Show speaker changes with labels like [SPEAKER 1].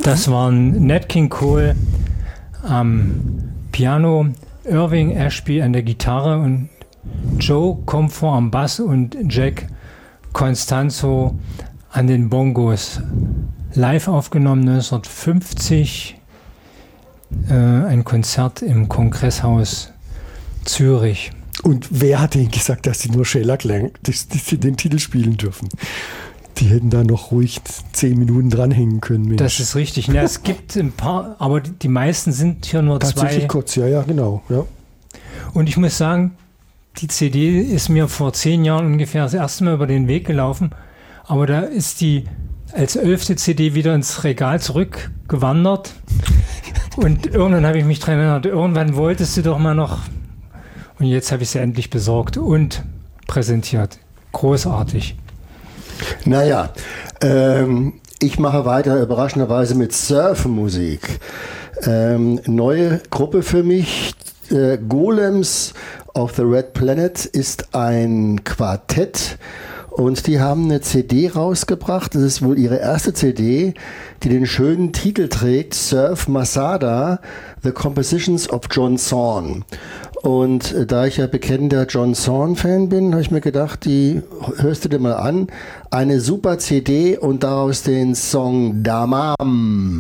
[SPEAKER 1] Das waren Nat King Cole am Piano, Irving Ashby an der Gitarre und Joe Comfort am Bass und Jack Constanzo an den Bongos. Live aufgenommen 1950, ein Konzert im Kongresshaus Zürich.
[SPEAKER 2] Und wer hat Ihnen gesagt, dass Sie nur Sheila Klang, dass Sie den Titel spielen dürfen? Die hätten da noch ruhig 10 Minuten dranhängen können. Mensch.
[SPEAKER 1] Das ist richtig. Ja, es gibt ein paar, aber die meisten sind hier nur
[SPEAKER 2] tatsächlich
[SPEAKER 1] zwei.
[SPEAKER 2] Kurz, ja, genau. Ja.
[SPEAKER 1] Und ich muss sagen, die CD ist mir vor 10 Jahren ungefähr das erste Mal über den Weg gelaufen. Aber da ist die als 11. CD wieder ins Regal zurückgewandert. Und irgendwann habe ich mich daran erinnert, irgendwann wolltest du doch mal noch. Und jetzt habe ich sie endlich besorgt und präsentiert. Großartig.
[SPEAKER 3] Naja, ich mache weiter überraschenderweise mit Surfmusik. Neue Gruppe für mich, Golems of the Red Planet ist ein Quartett und die haben eine CD rausgebracht. Das ist wohl ihre erste CD, die den schönen Titel trägt, Surf Masada, The Compositions of John Zorn. Und da ich ja bekennender John Zorn-Fan bin, habe ich mir gedacht, die hörst du dir mal an. Eine super CD und daraus den Song Damam.